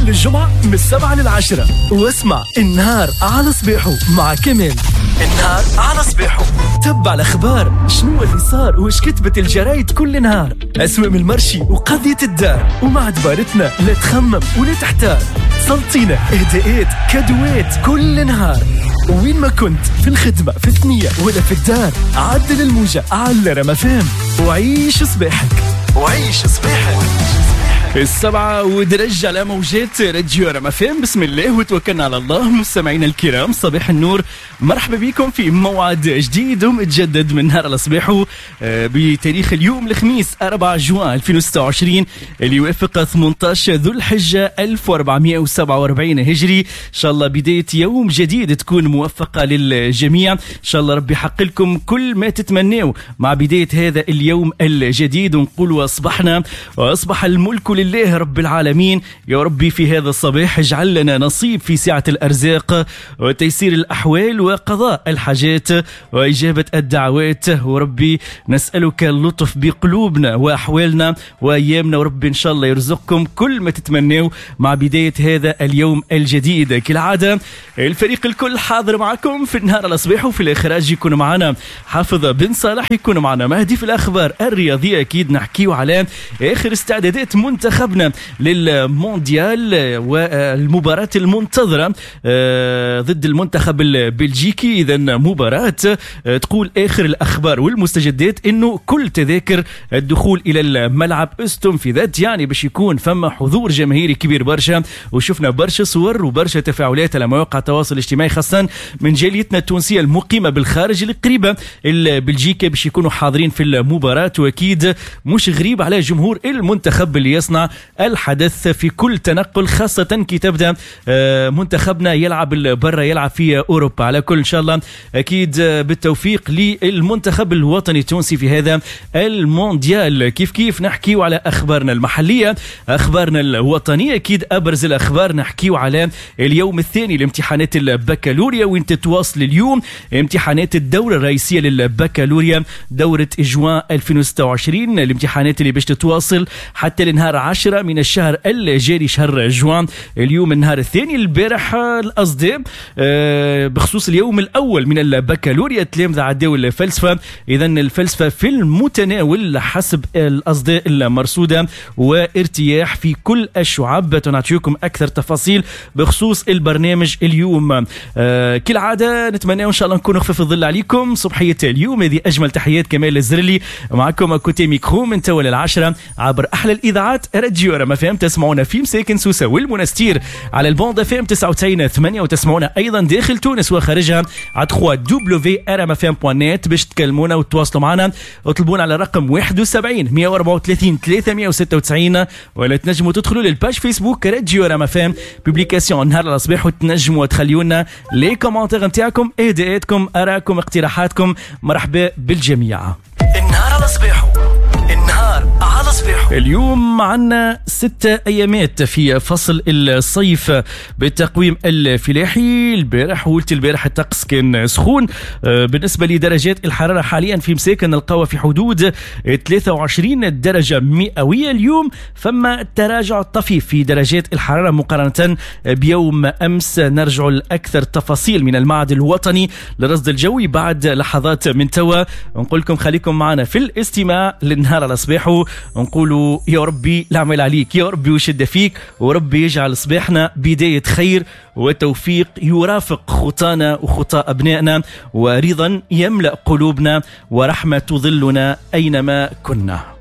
الجمعة من 7 ل10 واسمع النهار على صبيحو مع كمال. النهار على صبيحو تبع الأخبار، شنو اللي صار وش كتبت الجرايد كل نهار، أسوام المرشي وقضية الدار، ومع دبارتنا لا تخمم ولا تحتار، سلطينة اهداءات كادوات كل نهار. وين ما كنت في الخدمة في الثنية ولا في الدار، عدل الموجة على رمفام وعيش صباحك. وعيش صباحك السبعة ودرج على موجات راديو رمفام. بسم الله وتوكلنا على الله. مستمعينا الكرام صباح النور، مرحبا بكم في موعد جديد ومتجدد من نهار الصباح بتاريخ اليوم الخميس 4 جوان 2026 اللي يوافق 18 ذو الحجة 1447 هجري. إن شاء الله بداية يوم جديد تكون موفقة للجميع، إن شاء الله ربي يحقق لكم كل ما تتمنوا مع بداية هذا اليوم الجديد. ونقول أصبحنا وأصبح الملك لله رب العالمين. يا ربي في هذا الصباح اجعل لنا نصيب في سعة الأرزاق وتيسير الأحوال وقضاء الحاجات وإجابة الدعوات. وربي نسألك اللطف بقلوبنا وأحوالنا وأيامنا، وربي إن شاء الله يرزقكم كل ما تتمنوا مع بداية هذا اليوم الجديد. كالعادة الفريق الكل حاضر معكم في النهار الصباح، وفي الإخراج يكون معنا حافظ بن صالح، يكون معنا مهدي في الأخبار الرياضية. أكيد نحكيو على آخر استعدادات منتخبنا للمونديال والمباراة المنتظرة ضد المنتخب البلجيكي. إذا مباراة تقول آخر الأخبار والمستجدات إنه كل تذاكر الدخول إلى الملعب استنفذت، يعني باش يكون فما حضور جماهيري كبير برشا. وشفنا برشا صور وبرشا تفاعلات على مواقع التواصل الاجتماعي، خاصة من جاليتنا التونسية المقيمة بالخارج القريبة البلجيكا باش يكونوا حاضرين في المباراة. وأكيد مش غريب على جمهور المنتخب اللي يصنع الحدث في كل تنقل، خاصة كي تبدأ منتخبنا يلعب برا، يلعب في أوروبا. على كل إن شاء الله أكيد بالتوفيق للمنتخب الوطني التونسي في هذا المونديال. كيف نحكيو على أخبارنا المحلية، أخبارنا الوطنية. أكيد أبرز الأخبار نحكيو على اليوم الثاني لامتحانات البكالوريا، وين تتواصل اليوم امتحانات الدورة الرئيسية للبكالوريا دورة جوان 2026. الامتحانات اللي باش تتواصل حتى لنهار 10 من الشهر الجاري شهر جوان. اليوم النهار الثاني. البارح الأصداء بخصوص اليوم الأول من البكالوريا التلامذة عداو الفلسفة. إذا الفلسفة في المتناول حسب الأصداء المرصودة وارتياح في كل الشعب. نعطيكم أكثر تفاصيل بخصوص البرنامج اليوم. كالعادة نتمنى إن شاء الله نكون خفيف الظل عليكم صبحية اليوم. هذه أجمل تحيات كمال الزرلي معكم كوتي ميكرو من تول 10 عبر أحلى الإذاعات راديو رمفام. تسمعونا في مساكن سوسة والمنستير على البوند FM 99.8، وتسمعونا أيضا داخل تونس وخارجها على www.rmfm.net. باش تكلمونا وتواصلوا معنا وطلبونا على رقم 71 134 396، ولا تنجموا تدخلوا للباج فيسبوك راديو رمفام بوبليكاسيون نهار الصباح، وتنجموا تخليونا لي كومنتير نتاعكم، اهداءاتكم، آراءكم، اقتراحاتكم. مرحبا بالجميع. النهار الصباح، النهار على صباح. اليوم عنا 6 أيامات في فصل الصيف بالتقويم الفلاحي. البارح قلت البارح الطقس كان سخون. بالنسبة لدرجات الحرارة حاليا في مساكن نلقاوها في حدود 23 درجة مئوية. اليوم فما تراجع طفيف في درجات الحرارة مقارنة بيوم أمس. نرجع لأكثر تفاصيل من المعهد الوطني للرصد الجوي بعد لحظات من توا. نقول لكم خليكم معنا في الاستماع للنهار على صباحه. نقولوا يا ربي العمل عليك، يا ربي وشد فيك، وربي يجعل صباحنا بداية خير وتوفيق يرافق خطانا وخطى أبنائنا، ورضا يملأ قلوبنا، ورحمة تظلنا أينما كنا.